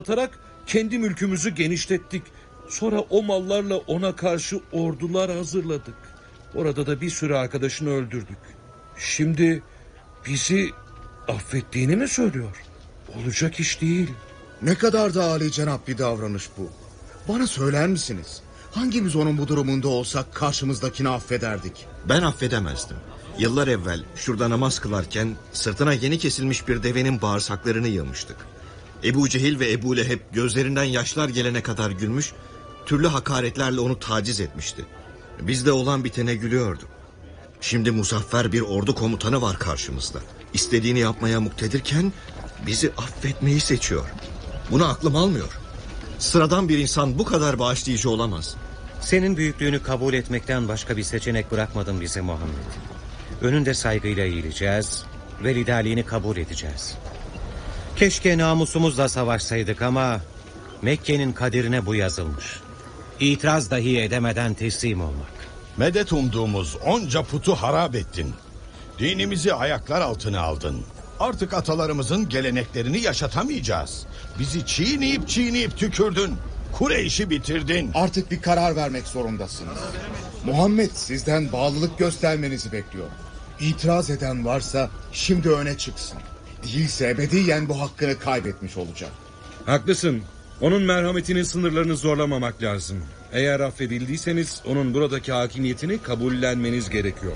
satarak kendi mülkümüzü genişlettik. Sonra o mallarla ona karşı ordular hazırladık. Orada da bir sürü arkadaşını öldürdük. Şimdi bizi affettiğini mi söylüyor? Olacak iş değil. Ne kadar da âlicenap bir davranış bu. Bana söyler misiniz? Hangimiz onun bu durumunda olsak karşımızdakini affederdik? Ben affedemezdim. Yıllar evvel şurada namaz kılarken sırtına yeni kesilmiş bir devenin bağırsaklarını yığmıştık. Ebu Cehil ve Ebu Leheb gözlerinden yaşlar gelene kadar gülmüş, türlü hakaretlerle onu taciz etmişti. Biz de olan bitene gülüyorduk. Şimdi muzaffer bir ordu komutanı var karşımızda. İstediğini yapmaya muktedirken bizi affetmeyi seçiyor. Bunu aklım almıyor. Sıradan bir insan bu kadar bağışlayıcı olamaz. Senin büyüklüğünü kabul etmekten başka bir seçenek bırakmadın bize Muhammed. Önünde saygıyla eğileceğiz ve liderliğini kabul edeceğiz. Keşke namusumuzla savaşsaydık ama Mekke'nin kaderine bu yazılmış. İtiraz dahi edemeden teslim olmak. Medet umduğumuz onca putu harap ettin. Dinimizi ayaklar altına aldın. Artık atalarımızın geleneklerini yaşatamayacağız. Bizi çiğneyip tükürdün. Kureyş'i bitirdin. Artık bir karar vermek zorundasınız. Muhammed sizden bağlılık göstermenizi bekliyor. İtiraz eden varsa şimdi öne çıksın. Değilse ebediyen bu hakkını kaybetmiş olacak. Haklısın. Onun merhametinin sınırlarını zorlamamak lazım. Eğer affedildiyseniz onun buradaki hakimiyetini kabullenmeniz gerekiyor.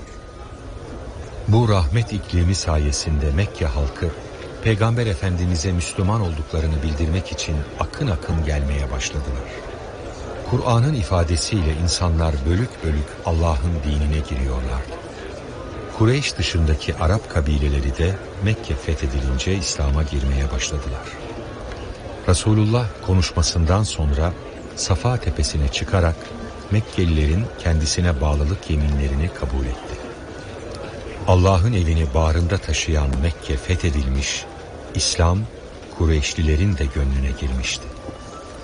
Bu rahmet iklimi sayesinde Mekke halkı Peygamber Efendimiz'e Müslüman olduklarını bildirmek için akın akın gelmeye başladılar. Kur'an'ın ifadesiyle insanlar bölük bölük Allah'ın dinine giriyorlardı. Kureyş dışındaki Arap kabileleri de Mekke fethedilince İslam'a girmeye başladılar. Resulullah konuşmasından sonra Safa tepesine çıkarak Mekkelilerin kendisine bağlılık yeminlerini kabul etti. Allah'ın evini bağrında taşıyan Mekke fethedilmiş, İslam Kureyşlilerin de gönlüne girmişti.